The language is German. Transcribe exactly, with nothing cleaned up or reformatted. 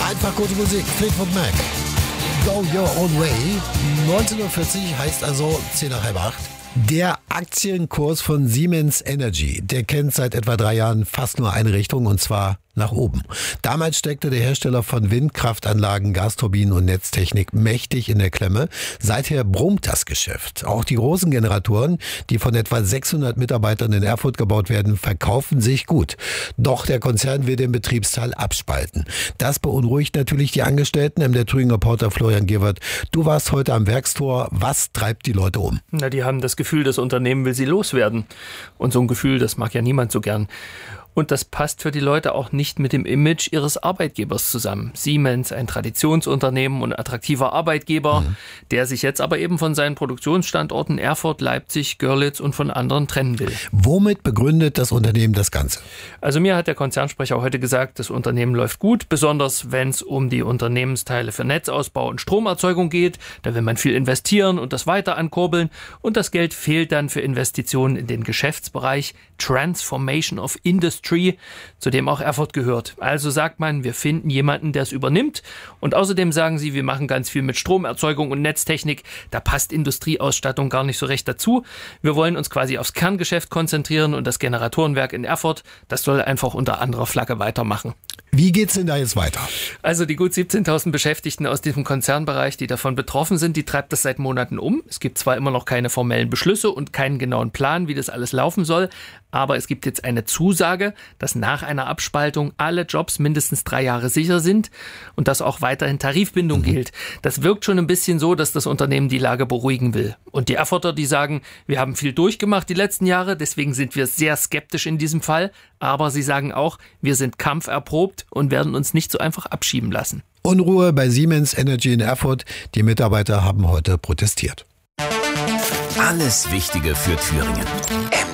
Einfach gute Musik. Fleetwood Mac. Go your own way. neunzehnhundertvierzig heißt also zehn nach halb acht. Der Aktienkurs von Siemens Energy, der kennt seit etwa drei Jahren fast nur eine Richtung, und zwar nach oben. Damals steckte der Hersteller von Windkraftanlagen, Gasturbinen und Netztechnik mächtig in der Klemme. Seither brummt das Geschäft. Auch die großen Generatoren, die von etwa sechshundert Mitarbeitern in Erfurt gebaut werden, verkaufen sich gut. Doch der Konzern will den Betriebsteil abspalten. Das beunruhigt natürlich die Angestellten. Der Thüringen-Reporter Florian Gewert, du warst heute am Werkstor. Was treibt die Leute um? Na, die haben das Gefühl, das Unternehmen will sie loswerden. Und so ein Gefühl, das mag ja niemand so gern. Und das passt für die Leute auch nicht mit dem Image ihres Arbeitgebers zusammen. Siemens, ein Traditionsunternehmen und attraktiver Arbeitgeber, mhm. der sich jetzt aber eben von seinen Produktionsstandorten Erfurt, Leipzig, Görlitz und von anderen trennen will. Womit begründet das Unternehmen das Ganze? Also mir hat der Konzernsprecher heute gesagt, das Unternehmen läuft gut, besonders wenn es um die Unternehmensteile für Netzausbau und Stromerzeugung geht. Da will man viel investieren und das weiter ankurbeln. Und das Geld fehlt dann für Investitionen in den Geschäftsbereich Transformation of Industry, zu dem auch Erfurt gehört. Also sagt man, wir finden jemanden, der es übernimmt. Und außerdem sagen sie, wir machen ganz viel mit Stromerzeugung und Netztechnik. Da passt Industrieausstattung gar nicht so recht dazu. Wir wollen uns quasi aufs Kerngeschäft konzentrieren und das Generatorenwerk in Erfurt, das soll einfach unter anderer Flagge weitermachen. Wie geht's denn da jetzt weiter? Also die gut siebzehntausend Beschäftigten aus diesem Konzernbereich, die davon betroffen sind, die treibt das seit Monaten um. Es gibt zwar immer noch keine formellen Beschlüsse und keinen genauen Plan, wie das alles laufen soll, aber es gibt jetzt eine Zusage, dass nach einer Abspaltung alle Jobs mindestens drei Jahre sicher sind und dass auch weiterhin Tarifbindung mhm. gilt. Das wirkt schon ein bisschen so, dass das Unternehmen die Lage beruhigen will. Und die Erfurter, die sagen, wir haben viel durchgemacht die letzten Jahre, deswegen sind wir sehr skeptisch in diesem Fall. Aber sie sagen auch, wir sind kampferprobt und werden uns nicht so einfach abschieben lassen. Unruhe bei Siemens Energy in Erfurt. Die Mitarbeiter haben heute protestiert. Alles Wichtige für Thüringen.